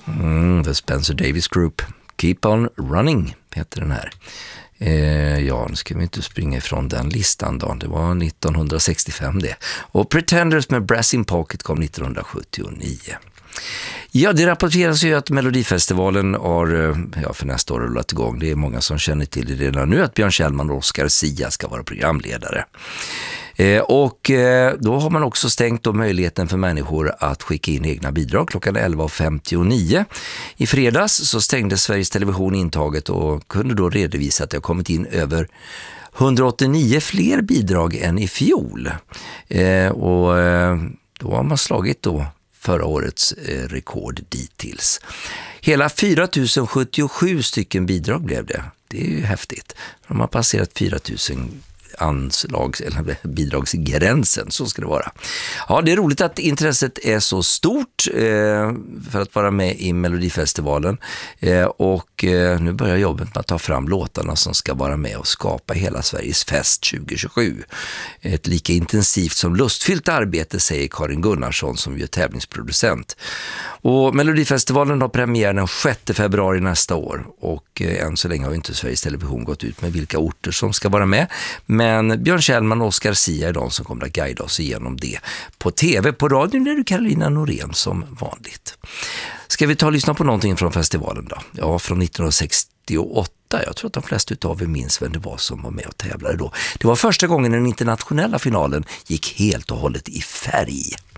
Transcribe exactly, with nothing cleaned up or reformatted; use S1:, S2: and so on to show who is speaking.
S1: Mm, The Spencer Davis Group. Keep on Running heter den här. Eh, ja, nu ska vi inte springa ifrån den listan då. Det var nittonhundrasextiofem det. Och Pretenders med Brass in Pocket kom nittonhundrasjuttionio. Ja, det rapporteras ju att Melodifestivalen har ja, för nästa år rullat igång. Det är många som känner till det redan nu att Björn Kjellman och Oscar Sia ska vara programledare. Eh, och eh, då har man också stängt då möjligheten för människor att skicka in egna bidrag klockan elva femtionio. I fredags så stängde Sveriges Television intaget och kunde då redovisa att det har kommit in över hundraåttionio fler bidrag än i fjol. Eh, och eh, då har man slagit då förra årets eh, rekord dittills. Hela fyra tusen sjuttiosju stycken bidrag blev det. Det är ju häftigt. De har passerat fyra tusen anslags eller bidragsgränsen, så ska det vara. Ja, det är roligt att intresset är så stort eh, för att vara med i Melodifestivalen eh, och eh, nu börjar jobbet med att ta fram låtarna som ska vara med och skapa hela Sveriges fest tjugo tjugosju. Ett lika intensivt som lustfyllt arbete, säger Karin Gunnarsson som ju är tävlingsproducent. Och Melodifestivalen har premiär den sjätte februari nästa år och eh, än så länge har inte Sveriges Television gått ut med vilka orter som ska vara med. Men Björn Kjellman och Oscar Sia är de som kommer att guida oss igenom det. På tv, på radion är det Carolina Norén som vanligt. Ska vi ta och lyssna på någonting från festivalen då? Ja, från nittonhundrasextioåtta. Jag tror att de flesta av er minns vem det var som var med och tävlade då. Det var första gången den internationella finalen gick helt och hållet i färg.